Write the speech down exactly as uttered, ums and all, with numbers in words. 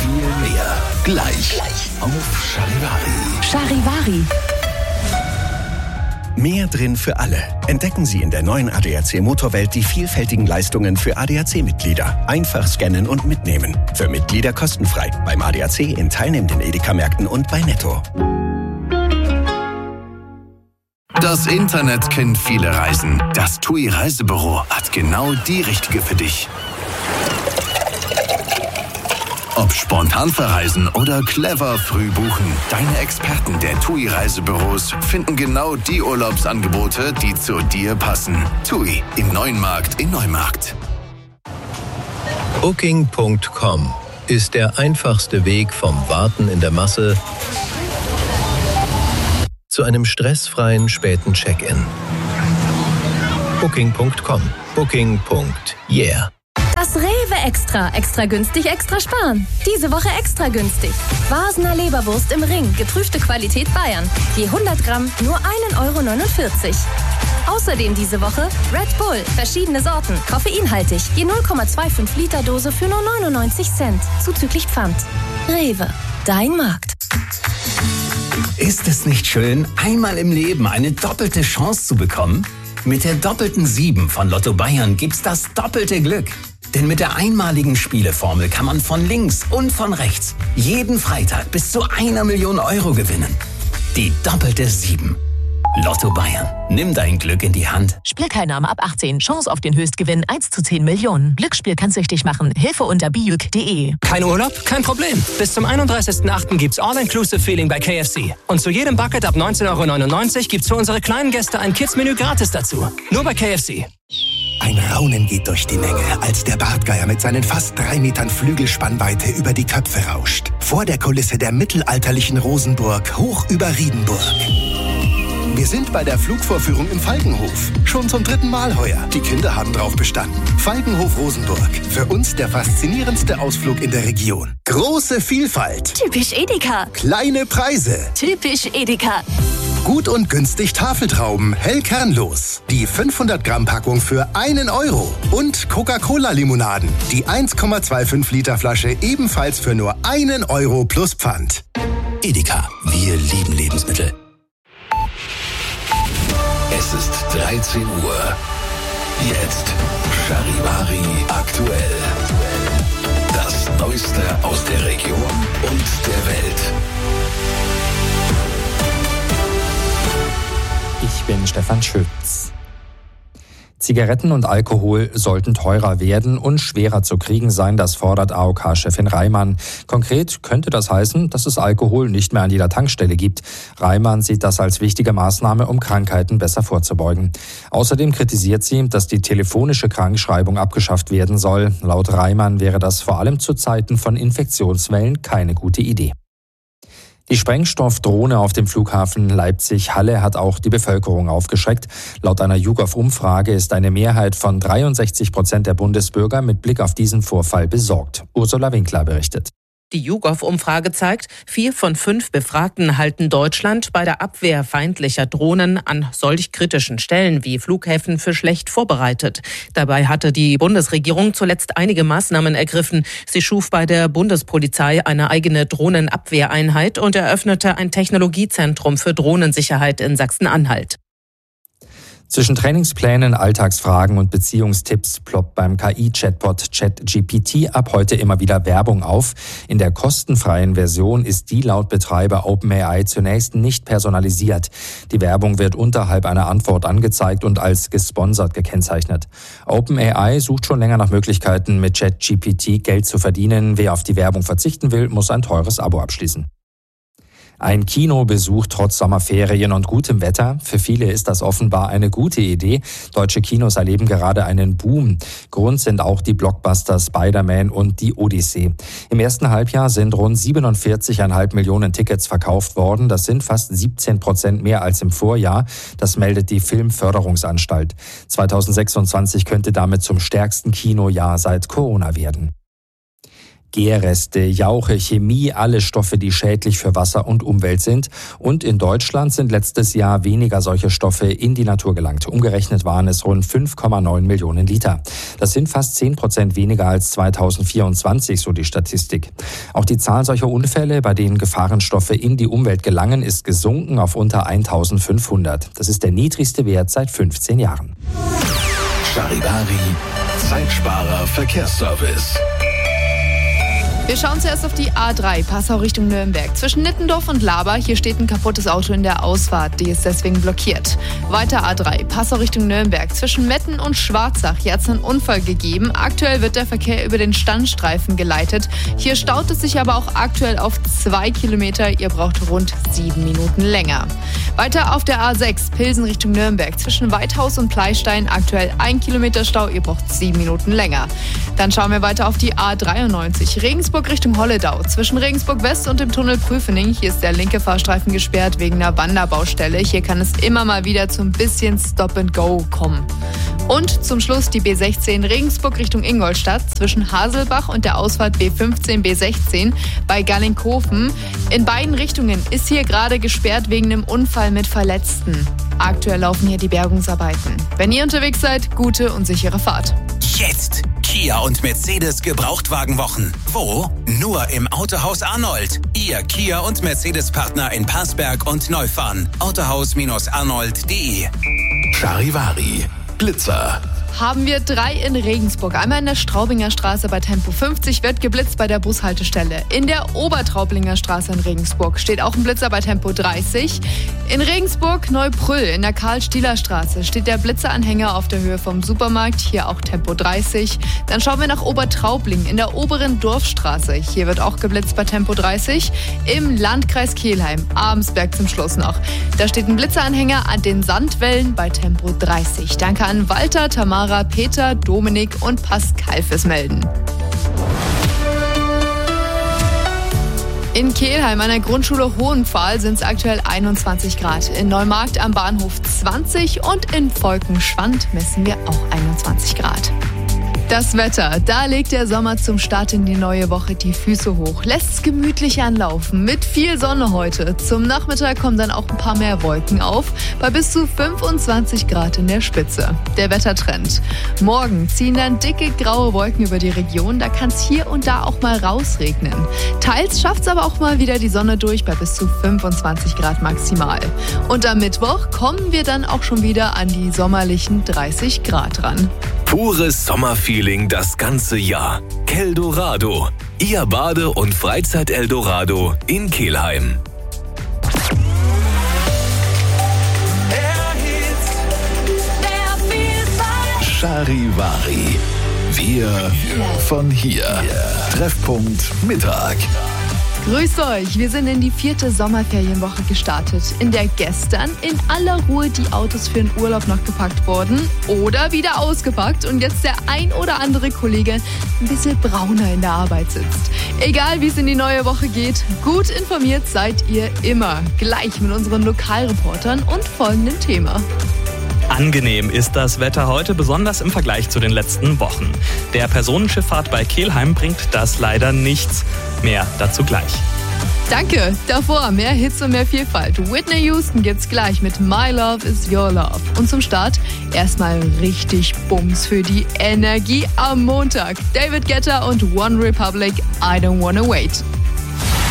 viel mehr. Gleich, Gleich. auf Charivari. Charivari. Mehr drin für alle. Entdecken Sie in der neuen A D A C Motorwelt die vielfältigen Leistungen für A D A C-Mitglieder. Einfach scannen und mitnehmen. Für Mitglieder kostenfrei. Beim A D A C in teilnehmenden Edeka-Märkten und bei Netto. Das Internet kennt viele Reisen. Das T U I Reisebüro hat genau die richtige für dich. Ob spontan verreisen oder clever früh buchen, deine Experten der T U I Reisebüros finden genau die Urlaubsangebote, die zu dir passen. T U I im neuen Markt in Neumarkt. Booking Punkt com ist der einfachste Weg vom Warten in der Masse zu einem stressfreien späten Check-in. Booking Punkt com. Booking. Yeah. Das Rewe Extra. Extra günstig, extra sparen. Diese Woche extra günstig. Vasener Leberwurst im Ring. Geprüfte Qualität Bayern. Je hundert Gramm nur ein Euro neunundvierzig. Außerdem diese Woche Red Bull. Verschiedene Sorten. Koffeinhaltig. Je null Komma fünfundzwanzig Liter Dose für nur neunundneunzig Cent. Zuzüglich Pfand. Rewe. Dein Markt. Ist es nicht schön, einmal im Leben eine doppelte Chance zu bekommen? Mit der doppelten sieben von Lotto Bayern gibt's das doppelte Glück. Denn mit der einmaligen Spieleformel kann man von links und von rechts jeden Freitag bis zu einer Million Euro gewinnen. Die doppelte sieben. Lotto Bayern. Nimm dein Glück in die Hand. Spielteilnahme ab achtzehn. Chance auf den Höchstgewinn eins zu zehn Millionen. Glücksspiel kann süchtig machen. Hilfe unter biuk punkt de. Kein Urlaub? Kein Problem. Bis zum einunddreißigsten achten gibt's All-Inclusive-Feeling bei K F C. Und zu jedem Bucket ab neunzehn Euro neunundneunzig gibt's für unsere kleinen Gäste ein Kids-Menü gratis dazu. Nur bei K F C. Ein Raunen geht durch die Menge, als der Bartgeier mit seinen fast drei Metern Flügelspannweite über die Köpfe rauscht. Vor der Kulisse der mittelalterlichen Rosenburg, hoch über Riedenburg. Wir sind bei der Flugvorführung im Falkenhof. Schon zum dritten Mal heuer. Die Kinder haben drauf bestanden. Falkenhof Rosenburg. Für uns der faszinierendste Ausflug in der Region. Große Vielfalt. Typisch Edeka. Kleine Preise. Typisch Edeka. Gut und günstig Tafeltrauben, hell kernlos. Die fünfhundert Gramm Packung für einen Euro. Und Coca-Cola-Limonaden. Die eins Komma fünfundzwanzig Liter Flasche ebenfalls für nur einen Euro plus Pfand. Edeka, wir lieben Lebensmittel. Es ist dreizehn Uhr. Jetzt Charivari aktuell. Das Neueste aus der Region und der Welt. Ich bin Stefan Schütz. Zigaretten und Alkohol sollten teurer werden und schwerer zu kriegen sein, das fordert A O K-Chefin Reimann. Konkret könnte das heißen, dass es Alkohol nicht mehr an jeder Tankstelle gibt. Reimann sieht das als wichtige Maßnahme, um Krankheiten besser vorzubeugen. Außerdem kritisiert sie, dass die telefonische Krankschreibung abgeschafft werden soll. Laut Reimann wäre das vor allem zu Zeiten von Infektionswellen keine gute Idee. Die Sprengstoffdrohne auf dem Flughafen Leipzig-Halle hat auch die Bevölkerung aufgeschreckt. Laut einer YouGov-Umfrage ist eine Mehrheit von dreiundsechzig Prozent der Bundesbürger mit Blick auf diesen Vorfall besorgt. Ursula Winkler berichtet. Die YouGov-Umfrage zeigt, vier von fünf Befragten halten Deutschland bei der Abwehr feindlicher Drohnen an solch kritischen Stellen wie Flughäfen für schlecht vorbereitet. Dabei hatte die Bundesregierung zuletzt einige Maßnahmen ergriffen. Sie schuf bei der Bundespolizei eine eigene Drohnenabwehreinheit und eröffnete ein Technologiezentrum für Drohnensicherheit in Sachsen-Anhalt. Zwischen Trainingsplänen, Alltagsfragen und Beziehungstipps ploppt beim K I-Chatbot ChatGPT ab heute immer wieder Werbung auf. In der kostenfreien Version ist die laut Betreiber OpenAI zunächst nicht personalisiert. Die Werbung wird unterhalb einer Antwort angezeigt und als gesponsert gekennzeichnet. OpenAI sucht schon länger nach Möglichkeiten, mit ChatGPT Geld zu verdienen. Wer auf die Werbung verzichten will, muss ein teures Abo abschließen. Ein Kinobesuch trotz Sommerferien und gutem Wetter. Für viele ist das offenbar eine gute Idee. Deutsche Kinos erleben gerade einen Boom. Grund sind auch die Blockbuster Spider-Man und die Odyssee. Im ersten Halbjahr sind rund siebenundvierzig Komma fünf Millionen Tickets verkauft worden. Das sind fast siebzehn Prozent mehr als im Vorjahr. Das meldet die Filmförderungsanstalt. zweitausendsechsundzwanzig könnte damit zum stärksten Kinojahr seit Corona werden. Gärreste, Jauche, Chemie, alle Stoffe, die schädlich für Wasser und Umwelt sind. Und in Deutschland sind letztes Jahr weniger solche Stoffe in die Natur gelangt. Umgerechnet waren es rund fünf Komma neun Millionen Liter. Das sind fast zehn Prozent weniger als zweitausendvierundzwanzig, so die Statistik. Auch die Zahl solcher Unfälle, bei denen Gefahrenstoffe in die Umwelt gelangen, ist gesunken auf unter eintausendfünfhundert. Das ist der niedrigste Wert seit fünfzehn Jahren. Charivari, Zeitsparer Verkehrsservice. Wir schauen zuerst auf die A drei, Passau Richtung Nürnberg. Zwischen Nittendorf und Laber, hier steht ein kaputtes Auto in der Ausfahrt, die ist deswegen blockiert. Weiter A drei, Passau Richtung Nürnberg. Zwischen Metten und Schwarzach, hier hat es einen Unfall gegeben. Aktuell wird der Verkehr über den Standstreifen geleitet. Hier staut es sich aber auch aktuell auf zwei Kilometer. Ihr braucht rund sieben Minuten länger. Weiter auf der A sechs, Pilsen Richtung Nürnberg. Zwischen Weithaus und Pleistein aktuell ein Kilometer Stau. Ihr braucht sieben Minuten länger. Dann schauen wir weiter auf die A dreiundneunzig, Regensburg Richtung Holledau. Zwischen Regensburg West und dem Tunnel Prüfening. Hier ist der linke Fahrstreifen gesperrt wegen einer Wanderbaustelle. Hier kann es immer mal wieder zu ein bisschen Stop and Go kommen. Und zum Schluss die B sechzehn Regensburg Richtung Ingolstadt. Zwischen Haselbach und der Ausfahrt B fünfzehn B sechzehn bei Gallinghofen. In beiden Richtungen ist hier gerade gesperrt wegen einem Unfall mit Verletzten. Aktuell laufen hier die Bergungsarbeiten. Wenn ihr unterwegs seid, gute und sichere Fahrt. Jetzt Kia und Mercedes Gebrauchtwagenwochen. Wo? Nur im Autohaus Arnold. Ihr Kia und Mercedes-Partner in Passberg und Neufahren. autohaus arnold punkt de. Charivari, Blitzer. Haben wir drei in Regensburg. Einmal in der Straubinger Straße bei Tempo fünfzig wird geblitzt bei der Bushaltestelle. In der Obertraublinger Straße in Regensburg steht auch ein Blitzer bei Tempo dreißig. In Regensburg Neubrüll in der Karl-Stieler-Straße steht der Blitzeranhänger auf der Höhe vom Supermarkt, hier auch Tempo dreißig. Dann schauen wir nach Obertraubling in der oberen Dorfstraße. Hier wird auch geblitzt bei Tempo dreißig. Im Landkreis Kelheim, Abensberg zum Schluss noch. Da steht ein Blitzeranhänger an den Sandwellen bei Tempo dreißig. Danke an Walter, Tamara, Peter, Dominik und Pascal fürs Melden. In Kelheim an der Grundschule Hohenpfahl sind es aktuell einundzwanzig Grad. In Neumarkt am Bahnhof zwanzig und in Volkenschwand messen wir auch einundzwanzig Grad. Das Wetter, da legt der Sommer zum Start in die neue Woche die Füße hoch, lässt es gemütlich anlaufen, mit viel Sonne heute. Zum Nachmittag kommen dann auch ein paar mehr Wolken auf, bei bis zu fünfundzwanzig Grad in der Spitze. Der Wettertrend. Morgen ziehen dann dicke graue Wolken über die Region, da kann es hier und da auch mal rausregnen. Teils schafft es aber auch mal wieder die Sonne durch, bei bis zu fünfundzwanzig Grad maximal. Und am Mittwoch kommen wir dann auch schon wieder an die sommerlichen dreißig Grad ran. Pures Sommerfeeling das ganze Jahr. Keldorado, Ihr Bade- und Freizeit-Eldorado in Kelheim. Charivari. Wir von hier. Treffpunkt Mittag. Grüßt euch, wir sind in die vierte Sommerferienwoche gestartet, in der gestern in aller Ruhe die Autos für den Urlaub noch gepackt wurden oder wieder ausgepackt und jetzt der ein oder andere Kollege ein bisschen brauner in der Arbeit sitzt. Egal wie es in die neue Woche geht, gut informiert seid ihr immer. Gleich mit unseren Lokalreportern und folgendem Thema. Angenehm ist das Wetter heute, besonders im Vergleich zu den letzten Wochen. Der Personenschifffahrt bei Kelheim bringt das leider nichts. Mehr dazu gleich. Danke. Davor mehr Hits und mehr Vielfalt. Whitney Houston gibt's gleich mit My Love is Your Love. Und zum Start erstmal richtig Bums für die Energie am Montag. David Guetta und One Republic, I Don't Wanna Wait.